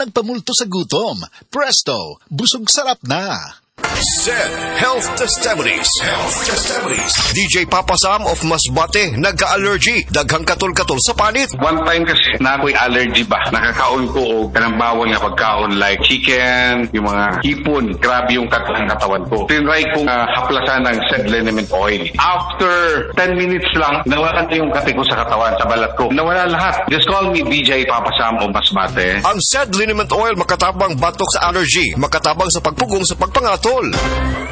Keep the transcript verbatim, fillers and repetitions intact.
nagpamulto sa gutom. Presto, busog sarap na. Zed Health Testimonies. Health Testimonies. D J Papa Sam of Masbate, nagka-allergy, daghang katol-katol sa panit. One time kasi na ako'y allergy ba, nakakaon ko o kanang bawal nga pagkaon like chicken, yung mga hipon, grabe yung katang katawan ko. Tinry kong uh, haplasan ng Zed Liniment Oil. After ten minutes lang, nawala na yung kati ko sa katawan, sa balat ko. Nawala lahat. Just call me D J Papa Sam of Masbate. Ang Zed Liniment Oil makatabang batok sa allergy, makatabang sa pagpugong sa pagpangatol.